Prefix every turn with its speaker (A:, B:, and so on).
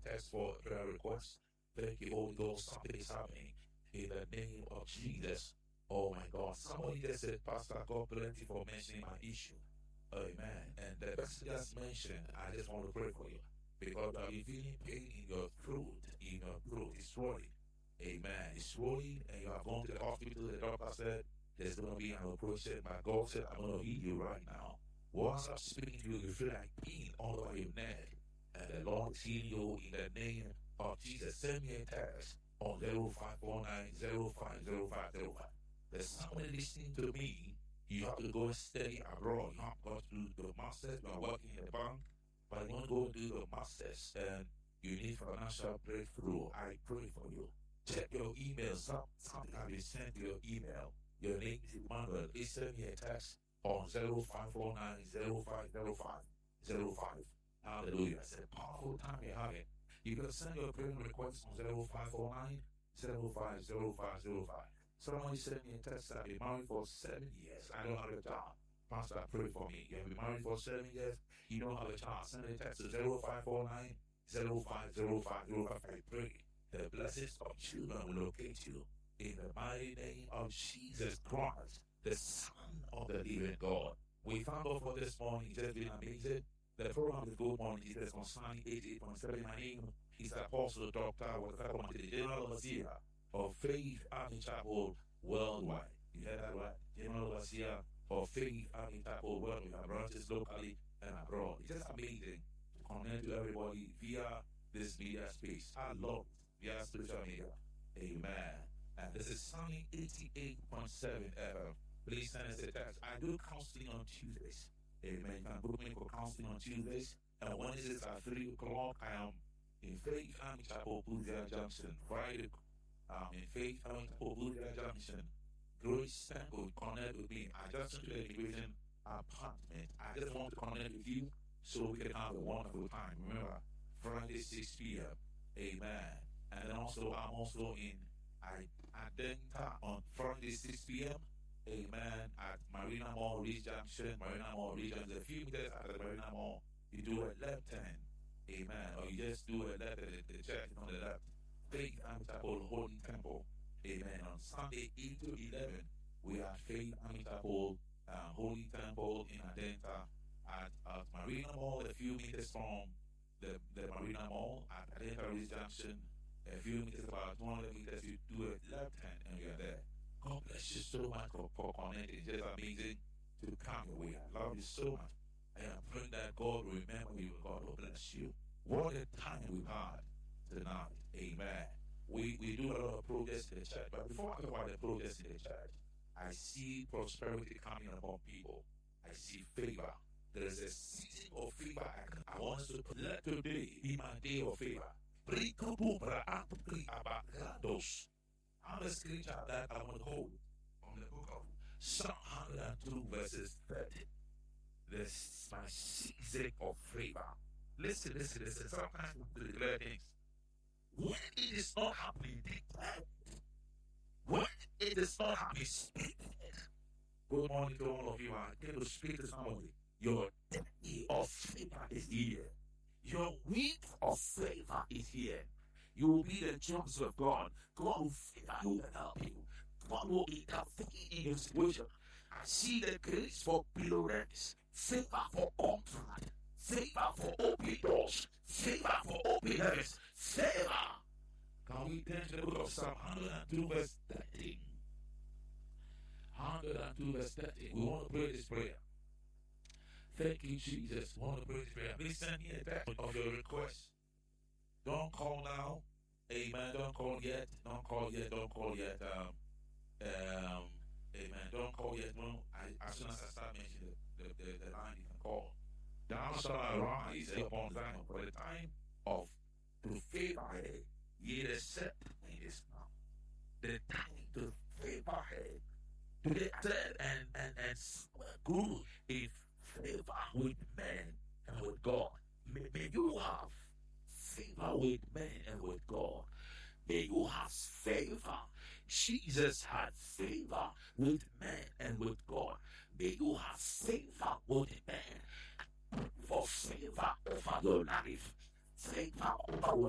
A: text for prayer request. Thank you, Holy Ghost. Something is happening in the name of Jesus. Oh my God. Somebody just said, Pastor, God bless you for mentioning my issue. Amen. And the person just mentioned, I just want to pray for you. Because you're feeling pain in your throat. It's swollen. Amen. It's swollen, and you are going to the hospital. The doctor said there's going to be an operation. My God said, I'm going to heal you right now. Once I'm speaking to you, you feel like pain all over your neck. And the Lord is healing you in the name of Jesus. Send me a text on 0549050505. There's somebody listening to me. You have to go and study abroad. You have to go to do the masters. You are working in the bank, but you want to go and do the masters, and you need financial breakthrough. I pray for you. Check your email. Something has been sent to your email. Your name is Emmanuel. Please send me a text on 0549050505. Hallelujah. It's a powerful time you're having. You can send your prayer request on 0549-050505. Somebody sent me a text. I've been married for 7 years. I don't have a job. Pastor, pray for me. You have been married for 7 years. You don't have a child. Send a text to 0549-050505. I pray the blessings of children will locate you in the mighty name of Jesus Christ, the Son of the living God. We thank God for this morning. It's just been amazing. The program is Good Morning Jesus on Sunny 88.7. My name is Apostle Dr. Watakamati, the General Overseer of Faith Army Chapel Worldwide. You heard that right? General Overseer of Faith Army Chapel Worldwide. We have branches locally and abroad. It's just amazing to connect to everybody via this media space. I love it. Via social media. Amen. And this is Sunny 88.7 FM. Please send us a text. I do counseling on Tuesdays. Amen. You can book me for counseling on Tuesdays. And Wednesdays at 3 o'clock, I am in Faith Army Chapel, Boothia Junction. Friday, in Faith Army Chapel, Boothia Junction. Grace Temple, connect with me. I just went to the immigration apartment. I just want to connect with you so we can have a wonderful time. Remember, Friday, 6 p.m. Amen. And then also, I'm also in Adenta on Friday, 6 p.m. Amen. At Marina Mall, Ridge Junction. Marina Mall, Ridge Junction. A few meters after Marina Mall, you do a left turn. Amen. Or you just do a left, the church is on the left. Faith Army Chapel, Holy Temple. Amen. On Sunday, 8 to 11, we are Faith Army Chapel, Holy Temple in Adenta. At Marina Mall, a few meters from the Marina Mall, at Adenta Ridge Junction. A few meters, about 200 meters, you do a left hand and we are there. God bless you so much for connecting. It's just amazing to come your way. I love you so much. I am praying that God will remember you. God will bless you. What a time we've had tonight. Amen. We do a lot of progress in the church. But before I talk about the progress in the church, I see prosperity coming upon people. I see favor. There is a season of favor. I want us to let today be my day of favor. I'm the scripture that I want to hold from the book of Psalm 102 verses 30. This is my season of favor. Listen. Sometimes we declare things. When it is not happening, declare it. When it is not happening, speak it. Good morning to all of you. I'm going to speak to somebody. Your day of favor is here. Your week of favor is here. You will be the choice of God. God will favor you and help you. God will intervene in your situation. I see the grace for blessings, favor for contract, favor for open doors, favor for open heavens, favor. Can we turn to the book of Psalm 102 verse 13? 102 verse 13. We want to pray this prayer. Thank you, Jesus. We want to pray this prayer. Please send me a text of your request. Don't call now. Amen. Don't call yet. Don't call yet. Amen. Don't call yet. As soon as I start mentioning the line, you can call. Thou shalt arise upon Zion for the time of to favor her. Ye the set is now. The time to favor her. To get set and good in favor with men and with God. May you have favor with men and with God. May you have favor. Jesus had favor with men and with God. May you have favor with men. For favor over your life, favor over